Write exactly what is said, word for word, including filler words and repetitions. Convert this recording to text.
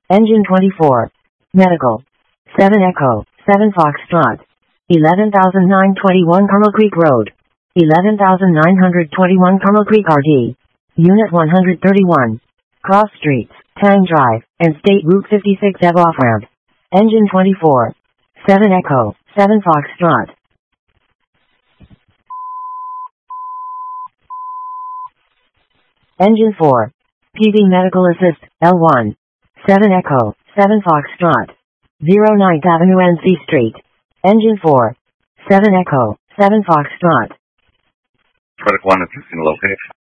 Engine twenty-four. Medical. seven Echo, seven Foxtrot. eleven thousand nine hundred twenty-one Carmel Creek Road. eleven thousand nine hundred twenty-one Carmel Creek R D. Unit one hundred thirty-one. Cross Streets, Tang Drive, and State Route fifty-six Ave off-ramp. Engine twenty-four. seven Echo, seven Foxtrot. Engine four. P V Medical Assist, L one. seven Echo, seven Foxtrot. oh ninth Avenue N C Street. Engine four. seven Echo, seven Foxtrot. Product one assisting location.